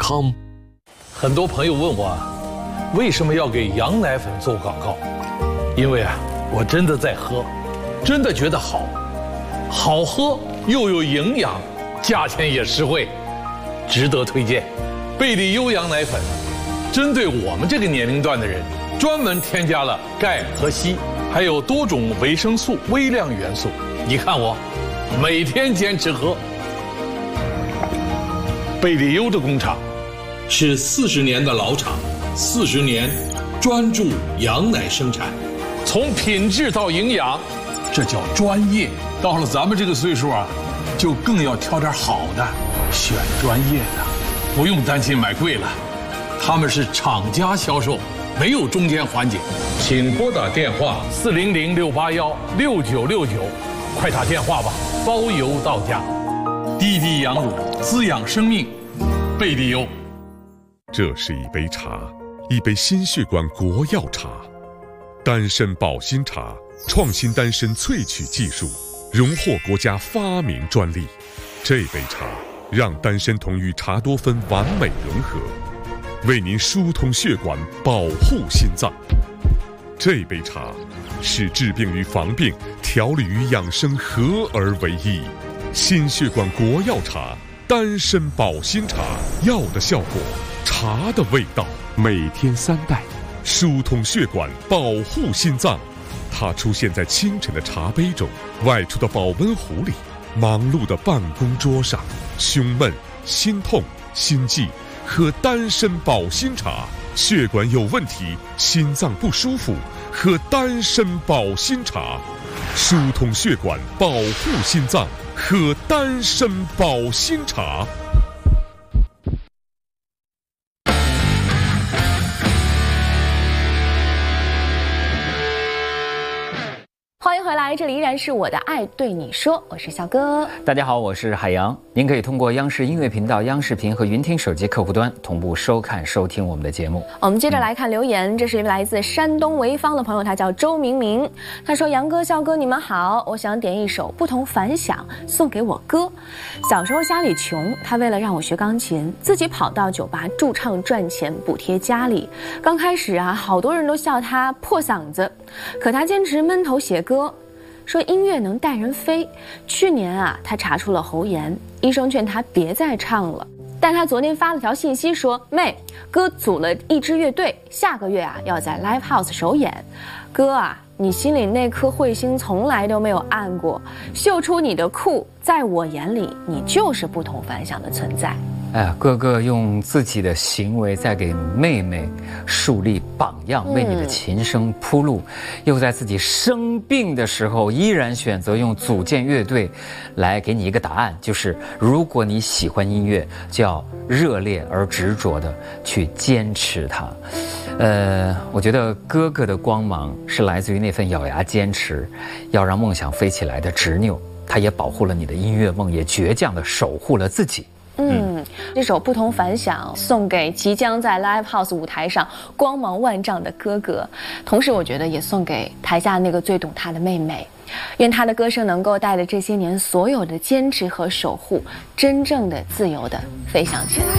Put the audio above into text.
，Soundcloud.com。很多朋友问我，为什么要给羊奶粉做广告？因为我真的在喝，真的觉得好，好喝又有营养，价钱也实惠，值得推荐。贝利优羊奶粉，针对我们这个年龄段的人，专门添加了钙和硒，还有多种维生素、微量元素。你看我，每天坚持喝。贝利优的工厂是40年的老厂，40年专注羊奶生产，从品质到营养，这叫专业。到了咱们这个岁数就更要挑点好的，选专业的，不用担心买贵了。他们是厂家销售，没有中间环节。请拨打电话400-681-6969，快打电话吧，包邮到家。滴滴羊乳滋养生命，贝利优。 这是一杯茶，一杯心血管国药茶，丹参保心茶，创新丹参萃取技术，荣获国家发明专利。这杯茶让丹参酮与茶多酚完美融合，为您疏通血管，保护心脏。这杯茶是治病与防病、调理与养生合而为一。心血管国药茶，丹参保心茶，药的效果，茶的味道，每天3袋，疏通血管，保护心脏。它出现在清晨的茶杯中，外出的保温壶里，忙碌的办公桌上。胸闷、心痛、心悸，喝丹参保心茶；血管有问题，心脏不舒服，喝丹参保心茶。疏通血管，保护心脏，喝丹参保心茶。 欢迎回来，这里依然是我的爱对你说，我是小哥。 大家好，我是海洋。您可以通过央视音乐频道、央视频和云听手机客户端同步收看、收听我们的节目。 我们接着来看留言，这是一位来自山东潍坊的朋友，他叫周明明。他说：“杨哥、笑哥，你们好，我想点一首《不同凡响》送给我哥。小时候家里穷，他为了让我学钢琴，自己跑到酒吧驻唱赚钱补贴家里。刚开始好多人都笑他破嗓子，可他坚持闷头写歌。”说音乐能带人飞。去年他查出了喉炎，医生劝他别再唱了。但他昨天发了条信息说：“妹，哥组了一支乐队，下个月要在 Live House 首演。哥你心里那颗彗星从来都没有暗过，秀出你的酷，在我眼里你就是不同凡响的存在。” 哎呀，哥哥用自己的行为在给妹妹树立榜样，为你的琴声铺路，又在自己生病的时候依然选择用组建乐队来给你一个答案，就是如果你喜欢音乐，就要热烈而执着的去坚持它。我觉得哥哥的光芒是来自于那份咬牙坚持，要让梦想飞起来的执拗。他也保护了你的音乐梦，也倔强地守护了自己。 这首《不同凡响》送给即将在 Live House 舞台上光芒万丈的哥哥，同时我觉得也送给台下那个最懂他的妹妹。愿他的歌声能够带着这些年所有的坚持和守护，真正的自由的飞翔起来。